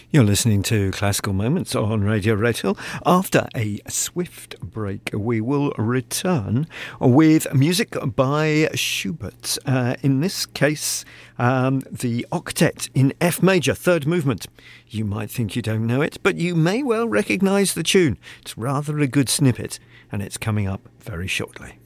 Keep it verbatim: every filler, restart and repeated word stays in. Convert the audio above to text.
You're listening to Classical Moments on Radio Redhill. After a swift break, we will return with music by Schubert. Uh, in this case, um, the Octet in F major, third movement. You might think you don't know it, but you may well recognise the tune. It's rather a good snippet, and it's coming up very shortly.